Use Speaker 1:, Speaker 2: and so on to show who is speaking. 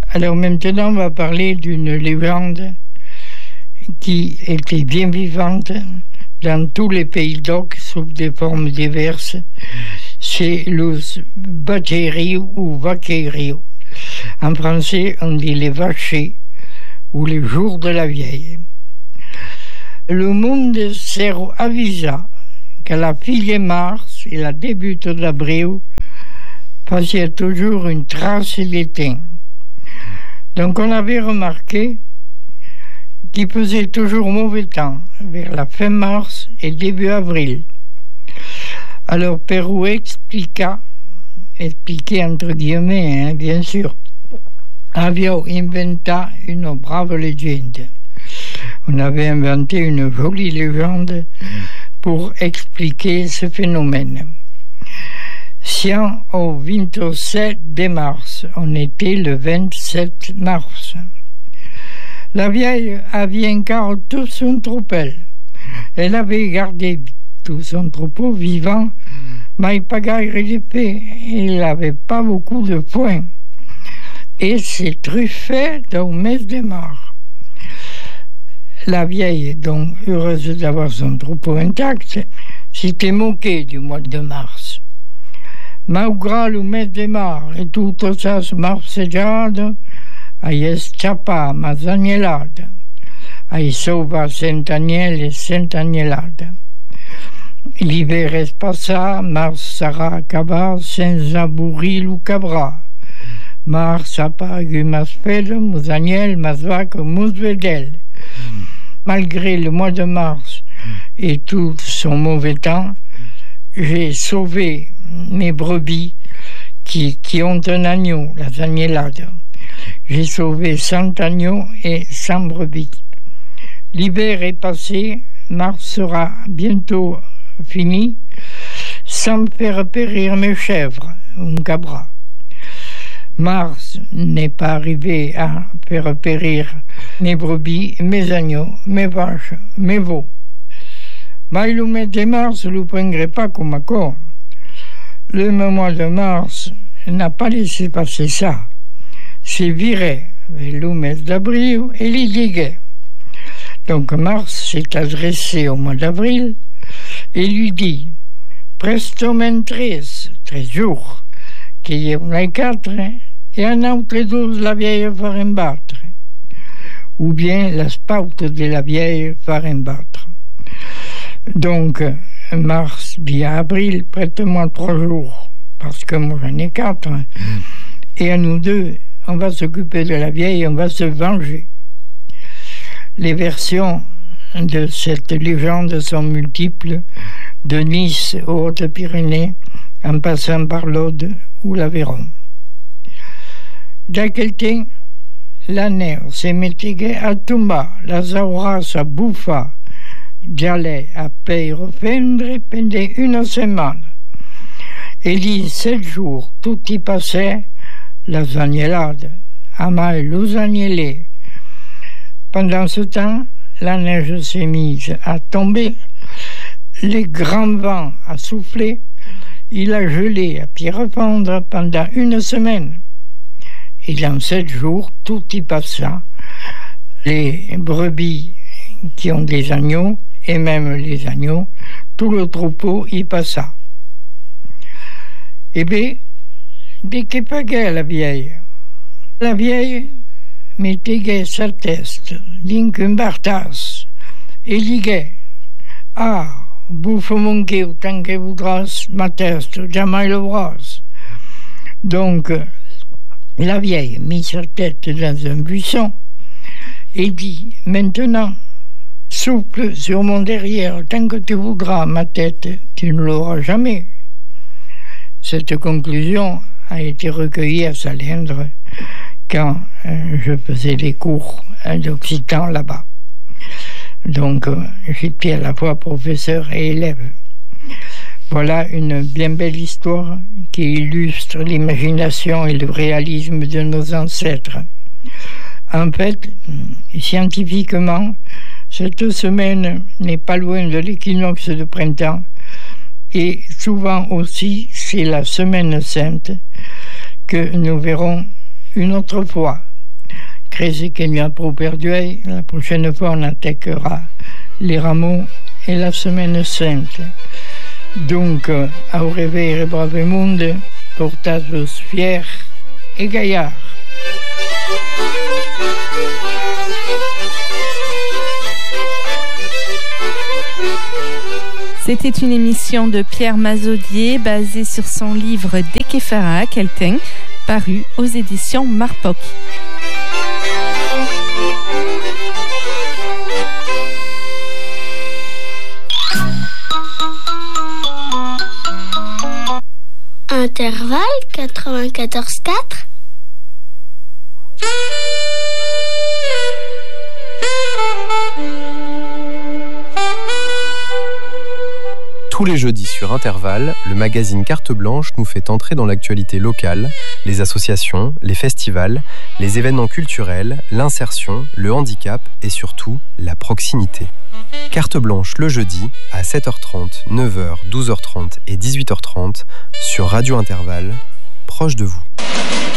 Speaker 1: Alors maintenant, on va parler d'une légende qui était bien vivante dans tous les pays d'Oc, sous des formes diverses. C'est le Bacherio ou Vaquerio. En français, on dit les vachers ou les jours de la vieille. Le monde s'est avisa que la fille Mars et la débute d'avril faisaient toujours une trace d'été. Donc on avait remarqué qu'il faisait toujours mauvais temps vers la fin mars et début avril. Alors Pérou expliquait entre guillemets, bien sûr, avait inventé une brave légende. On avait inventé une jolie légende pour expliquer ce phénomène. Si au 27 de mars, on était le 27 mars. La vieille avait encore tout son troupeau. Elle avait gardé tout son troupeau vivant, mais pas gaire d'épée. Il n'avait pas beaucoup de points. Et c'est truffé au mes de mars. La vieille, donc heureuse d'avoir son troupeau intact, s'était moquée du mois de mars. Malgré le mes de mars et toutes ces marseggiate, ai scappa mazagnelade, ai sauva centaniel et centanielade. L'hiver est passé, mars sera acaba, sans abourir ou cabra. Mars apague mas fede, musaniel, mas vaque, musvedel. Malgré le mois de mars et tout son mauvais temps, j'ai sauvé mes brebis qui ont un agneau, la zagnelade. J'ai sauvé 100 agneaux et 100 brebis. L'hiver est passé, mars sera bientôt fini, sans faire périr mes chèvres, un cabra. Mars n'est pas arrivé à faire périr mes brebis, mes agneaux, mes vaches, mes veaux. Mais le mois de mars ne le prendrait pas comme accord. Le mois de mars n'a pas laissé passer ça. C'est viré vers le mois d'avril et les diguait. Donc Mars s'est adressé au mois d'avril et lui dit « Presto men 13 jours, qu'il y en a 4, et un autre 12 la vieille faire battre. » Ou bien la spoute de la vieille faire battre. Donc, mars, bien avril, prête-moi 3 jours, parce que moi j'en ai 4. Et à nous deux, on va s'occuper de la vieille, on va se venger. Les versions de cette légende sont multiples, de Nice aux Hautes-Pyrénées, en passant par l'Aude ou l'Aveyron. Da quel temps, la neve se mettait à tomber, la zaura se bouffa, j'allais à paix refendre pendant une semaine. Et les 7 jours, tout y passait, la zagnelade, à mal los agnelés. Pendant ce temps, la neige s'est mise à tomber, les grands vents à souffler, il a gelé à pied refendre pendant une semaine. Et dans 7 jours, tout y passa. Les brebis qui ont des agneaux, et même les agneaux, tout le troupeau y passa. Eh bien, dès que pagait la vieille mettait sa tête dans une bartasse et liguait. Ah, bouffe mon cul tant que voudras, ma tête, jamais le bras. Donc, la vieille mit sa tête dans un buisson et dit, maintenant, souffle sur mon derrière, tant que tu voudras, ma tête, tu ne l'auras jamais. Cette conclusion a été recueillie à Salindre quand je faisais des cours d'occitan là-bas. Donc, j'étais à la fois professeur et élève. Voilà une bien belle histoire qui illustre l'imagination et le réalisme de nos ancêtres. En fait, scientifiquement, cette semaine n'est pas loin de l'équinoxe de printemps et souvent aussi c'est la semaine sainte que nous verrons une autre fois crisi che mi ha perdu. La prochaine fois, on attaquera les rameaux et la semaine sainte. Donc, au réveil, brave monde, portez-vous fiers et gaillards.
Speaker 2: C'était une émission de Pierre Mazaudier basée sur son livre Dekefara Kelten, paru aux éditions Marpoc.
Speaker 3: Intervalle 94.4.
Speaker 4: Tous les jeudis sur Intervalle, le magazine Carte Blanche nous fait entrer dans l'actualité locale, les associations, les festivals, les événements culturels, l'insertion, le handicap et surtout la proximité. Carte Blanche le jeudi à 7h30, 9h, 12h30 et 18h30 sur Radio Intervalle, proche de vous.